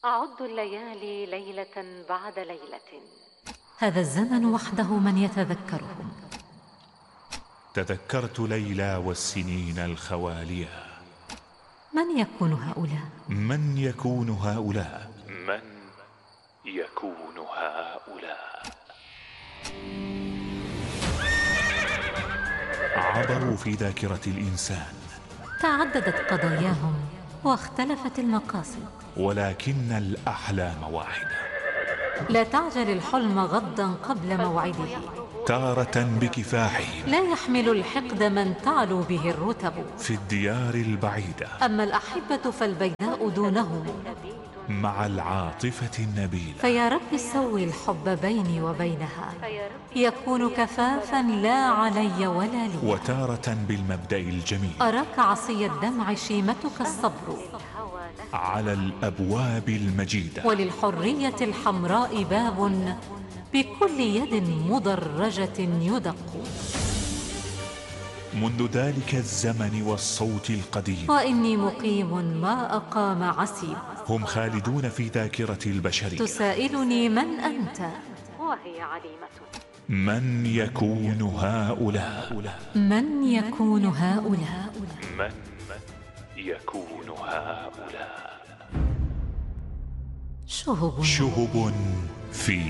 أعد الليالي ليلة بعد ليلة. هذا الزمن وحده من يتذكرهم. تذكرت ليلى والسنين الخوالية. من يكون هؤلاء؟ من يكون هؤلاء؟ من يكون هؤلاء؟ عبروا في ذاكرة الإنسان. تعددت قضاياهم واختلفت المقاصد، ولكن الأحلام واحدة. لا تعجل الحلم غدا قبل موعده. تارة بكفاحهم لا يحمل الحقد من تعلو به الرتب. في الديار البعيدة. أما الأحبة فالبيداء دونهم مع العاطفة النبيلة. فيا رب سوي الحب بيني وبينها، يكون كفافا لا علي ولا لي. وتارة بالمبدأ الجميل. أراك عصي الدمع شيمتك الصبر على الأبواب المجيدة. وللحرية الحمراء باب بكل يد مدرجة يدق. منذ ذلك الزمن والصوت القديم، وإني مقيم ما أقام عسيب. هم خالدون في ذاكرة البشرية. تسائلني من أنت وهي عليمة. من يكون هؤلاء؟ من يكون هؤلاء؟ من يكون هؤلاء؟ شهب شهب في